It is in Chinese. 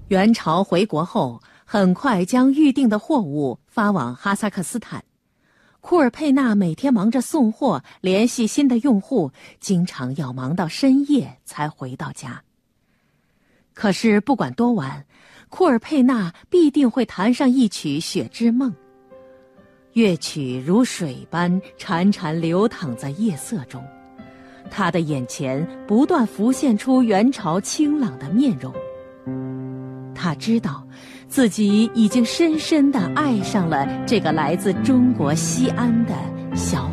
元朝回国后，很快将预定的货物发往哈萨克斯坦。库尔佩纳每天忙着送货，联系新的用户，经常要忙到深夜才回到家。可是不管多晚，库尔佩纳必定会弹上一曲《雪之梦》。乐曲如水般潺潺流淌在夜色中，他的眼前不断浮现出元朝清朗的面容。他知道自己已经深深地爱上了这个来自中国西安的小